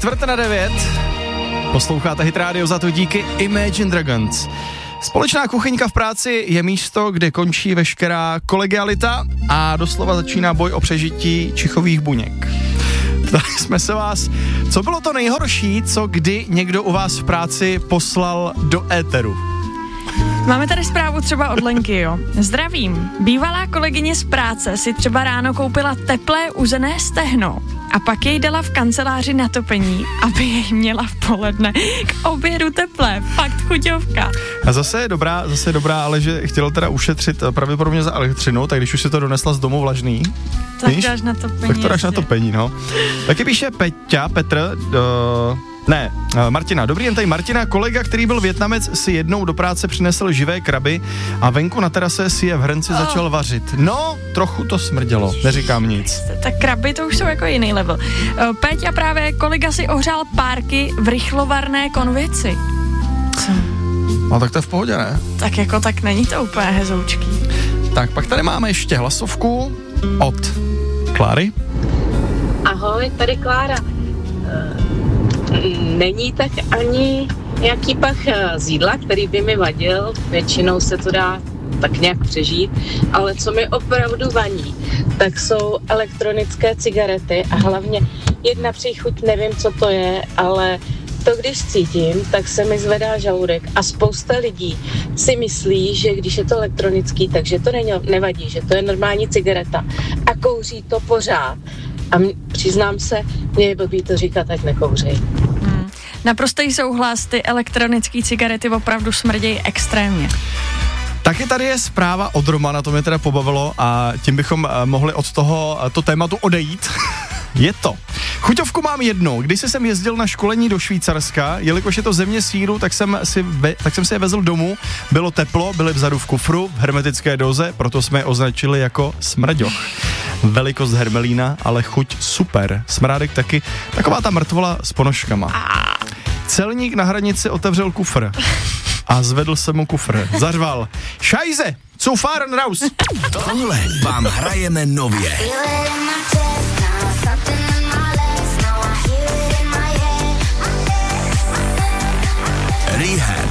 8:45. Posloucháte Hit Radio, za to díky Imagine Dragons. Společná kuchyňka v práci je místo, kde končí veškerá kolegialita a doslova začíná boj o přežití čichových buněk. Ptali jsme se vás, co bylo to nejhorší, co kdy někdo u vás v práci poslal do éteru? Máme tady zprávu třeba od Lenky, jo. Zdravím. Bývalá kolegyně z práce si třeba ráno koupila teplé uzené stehno a pak jej dala v kanceláři na topení, aby jej měla v poledne k obědu teplé. Fakt chuťovka. A zase je dobrá, ale že chtěl teda ušetřit pravděpodobně za elektřinu, tak když už si to donesla z domu vlažný, tak dáš na topení. Tak to dáš na topení, no. Taky píše Martina. Dobrý den, tady Martina. Kolega, který byl Vietnamec, si jednou do práce přinesl živé kraby a venku na terase si je v hrnci začal vařit. No, trochu to smrdělo, neříkám nic. Tak kraby to už jsou jako jiný level. Péťa právě kolega si ohřál párky v rychlovarné konvici. Co? No tak to je v pohodě, ne? Tak není to úplně hezoučký. Tak pak tady máme ještě hlasovku od Kláry. Ahoj, tady Klára. Není tak ani nějaký pach z jídla, který by mi vadil, většinou se to dá tak nějak přežít, ale co mi opravdu vaní, tak jsou elektronické cigarety a hlavně jedna příchuť, nevím, co to je, ale to, když cítím, tak se mi zvedá žaludek a spousta lidí si myslí, že když je to elektronický, takže to nevadí, že to je normální cigareta a kouří to pořád. A přiznám se, mě je blbý to říkat, tak nekouřej. Naprostý souhlas, ty elektronické cigarety opravdu smrdějí extrémně. Taky tady je zpráva od Romana, to mě teda pobavilo a tím bychom mohli od tohoto tématu odejít. Je to. Chuťovku mám jednou. Když jsem jezdil na školení do Švýcarska, jelikož je to země sýru, tak jsem si je vezl domů. Bylo teplo, byly vzadu v kufru, v hermetické doze, proto jsme je označili jako smrďoch. Velikost hermelína, ale chuť super. Smrádek taky. Taková ta mrtvola s ponožkama. Celník na hranici otevřel kufr a zvedl se mu kufr. Zařval: Scheiße, zu fahren raus. Tohle vám hrajeme nově. Rehab.